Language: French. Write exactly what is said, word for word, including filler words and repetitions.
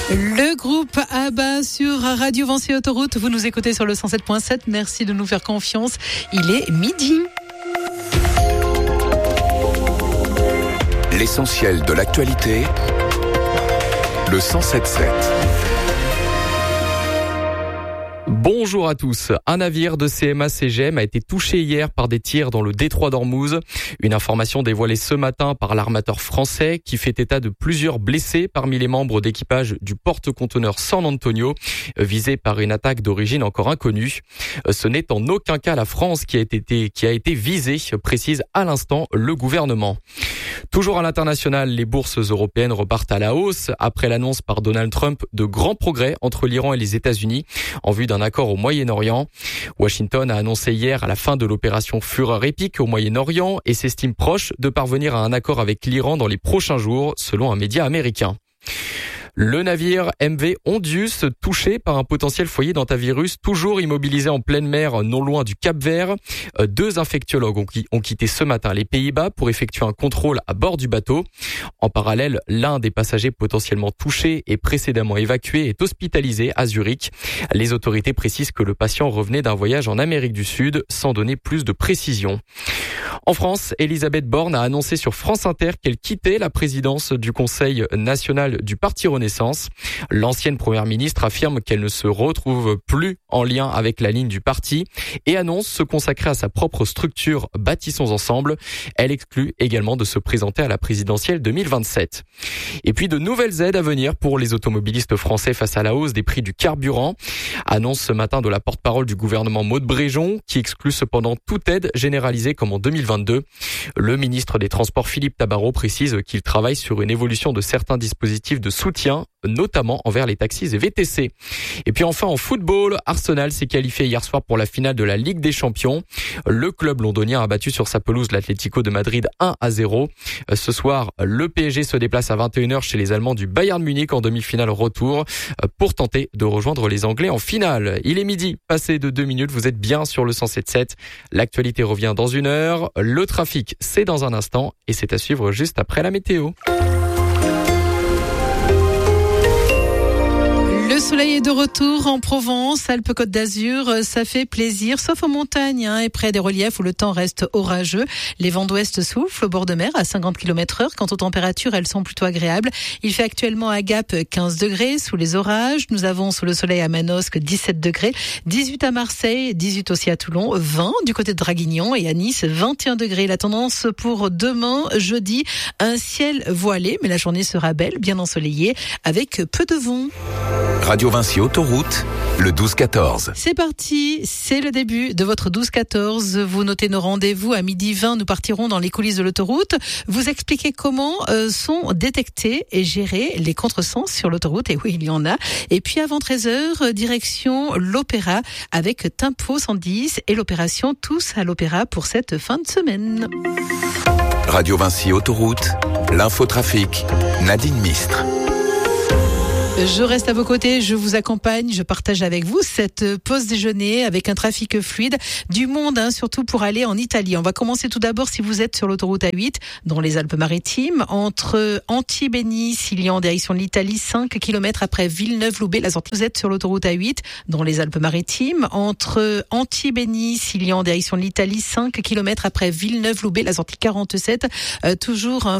Le groupe ABBA sur Radio Vinci Autoroute. Vous nous écoutez sur le cent sept point sept. Merci de nous faire confiance. Il est midi. L'essentiel de l'actualité, le cent sept point sept. Bonjour à tous. Un navire de C M A C G M a été touché hier par des tirs dans le détroit d'Ormuz. Une information dévoilée ce matin par l'armateur français qui fait état de plusieurs blessés parmi les membres d'équipage du porte-conteneur San Antonio, visé par une attaque d'origine encore inconnue. Ce n'est en aucun cas la France qui a été, qui a été visée, précise à l'instant le gouvernement. Toujours à l'international, les bourses européennes repartent à la hausse après l'annonce par Donald Trump de grands progrès entre l'Iran et les États-Unis en vue d'un accord au Moyen-Orient. Washington a annoncé hier à la fin de l'opération Fureur épique au Moyen-Orient et s'estime proche de parvenir à un accord avec l'Iran dans les prochains jours, selon un média américain. Le navire M V Ondius, touché par un potentiel foyer d'hantavirus, toujours immobilisé en pleine mer non loin du Cap-Vert. Deux infectiologues ont quitté ce matin les Pays-Bas pour effectuer un contrôle à bord du bateau. En parallèle, l'un des passagers potentiellement touchés et précédemment évacué est hospitalisé à Zurich. Les autorités précisent que le patient revenait d'un voyage en Amérique du Sud, sans donner plus de précision. En France, Elisabeth Borne a annoncé sur France Inter qu'elle quittait la présidence du Conseil national du Parti Renaissance. L'ancienne première ministre affirme qu'elle ne se retrouve plus en lien avec la ligne du parti et annonce se consacrer à sa propre structure Bâtissons Ensemble. Elle exclut également de se présenter à la présidentielle deux mille vingt-sept. Et puis de nouvelles aides à venir pour les automobilistes français face à la hausse des prix du carburant. Annonce ce matin de la porte-parole du gouvernement Maud Bréjon qui exclut cependant toute aide généralisée comme en deux mille vingt-deux. Le ministre des Transports Philippe Tabarot précise qu'il travaille sur une évolution de certains dispositifs de soutien, notamment envers les taxis et V T C. Et puis enfin en football, Arsenal s'est qualifié hier soir pour la finale de la Ligue des Champions. Le club londonien a battu sur sa pelouse l'Atlético de Madrid un à zéro. Ce soir, le P S G se déplace à vingt et une heures chez les Allemands du Bayern Munich en demi-finale retour pour tenter de rejoindre les Anglais en finale. Il est midi, passé de deux minutes, vous êtes bien sur le cent sept point sept. L'actualité revient dans une heure. Le trafic, c'est dans un instant et c'est à suivre juste après la météo. Le soleil est de retour en Provence, Alpes-Côte d'Azur, ça fait plaisir, sauf aux montagnes hein, et près des reliefs où le temps reste orageux. Les vents d'ouest soufflent au bord de mer à cinquante kilomètres heure. Quant aux températures, elles sont plutôt agréables. Il fait actuellement à Gap quinze degrés sous les orages. Nous avons sous le soleil à Manosque dix-sept degrés, dix-huit à Marseille, dix-huit aussi à Toulon, vingt du côté de Draguignan et à Nice, vingt et un degrés. La tendance pour demain, jeudi, un ciel voilé, mais la journée sera belle, bien ensoleillée, avec peu de vent. Radio Vinci Autoroute, le douze quatorze. C'est parti, c'est le début de votre douze quatorze. Vous notez nos rendez-vous à midi vingt. Nous partirons dans les coulisses de l'autoroute. Vous expliquez comment euh, sont détectés et gérés les contresens sur l'autoroute. Et oui, il y en a. Et puis avant treize heures, direction l'Opéra avec Tempo cent dix et l'opération Tous à l'Opéra pour cette fin de semaine. Radio Vinci Autoroute, l'infotrafic, Nadine Mistre. Je reste à vos côtés, je vous accompagne, je partage avec vous cette pause déjeuner avec un trafic fluide, du monde hein, surtout pour aller en Italie. On va commencer tout d'abord si vous êtes sur l'autoroute A huit dans les Alpes-Maritimes, entre Antibes et Nice, il y a en direction de l'Italie, cinq kilomètres après Villeneuve-Loubet, la sortie. Vous êtes sur l'autoroute A huit dans les Alpes-Maritimes, entre Antibes et Nice, il y a en direction de l'Italie, cinq kilomètres après Villeneuve-Loubet, la sortie quarante-sept, euh, toujours un